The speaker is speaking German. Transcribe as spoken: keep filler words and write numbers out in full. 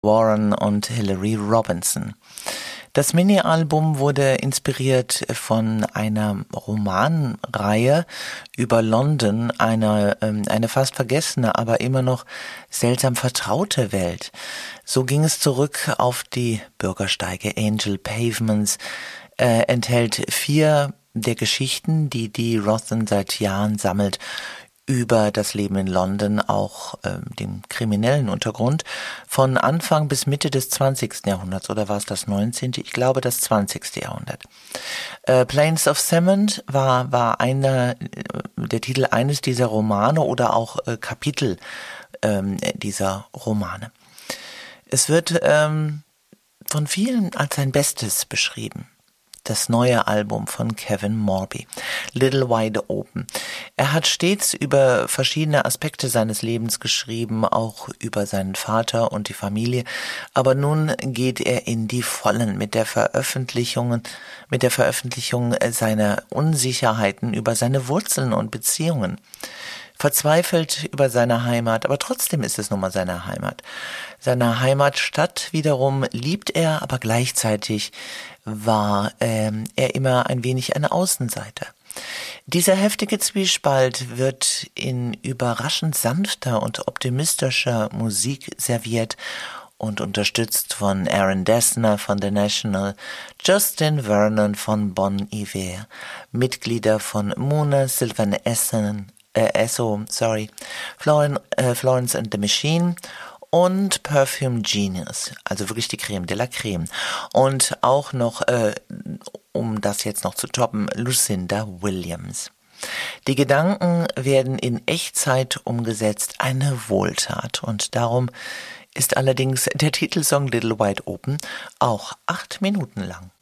Warren und Hilary Robinson. Das Mini-Album wurde inspiriert von einer Romanreihe über London, eine, ähm, eine fast vergessene, aber immer noch seltsam vertraute Welt. So ging es zurück auf die Bürgersteige. Angel Pavements äh, enthält vier der Geschichten, die Dee Rothen seit Jahren sammelt, über das Leben in London, auch ähm, dem kriminellen Untergrund, von Anfang bis Mitte des zwanzigsten Jahrhunderts, oder war es das neunzehnte? Ich glaube das zwanzigste Jahrhundert. Äh, Plains of Cement war, war einer, der Titel eines dieser Romane oder auch äh, Kapitel ähm, dieser Romane. Es wird ähm, von vielen als sein Bestes beschrieben. Das neue Album von Kevin Morby, Little Wide Open. Er hat stets über verschiedene Aspekte seines Lebens geschrieben, auch über seinen Vater und die Familie. Aber nun geht er in die Vollen mit der Veröffentlichung, mit der Veröffentlichung seiner Unsicherheiten über seine Wurzeln und Beziehungen. Verzweifelt über seine Heimat, aber trotzdem ist es nun mal seine Heimat. Seine Heimatstadt wiederum liebt er, aber gleichzeitig war ähm, er immer ein wenig eine Außenseiter. Dieser heftige Zwiespalt wird in überraschend sanfter und optimistischer Musik serviert und unterstützt von Aaron Dessner von The National, Justin Vernon von Bon Iver, Mitglieder von Muna, Sylvan Essen, äh, Esso, sorry, Florence, äh, Florence and the Machine und Perfume Genius, also wirklich die Creme de la Creme. Und auch noch, äh, um das jetzt noch zu toppen, Lucinda Williams. Die Gedanken werden in Echtzeit umgesetzt, eine Wohltat. Und darum ist allerdings der Titelsong Little Wide Open auch acht Minuten lang.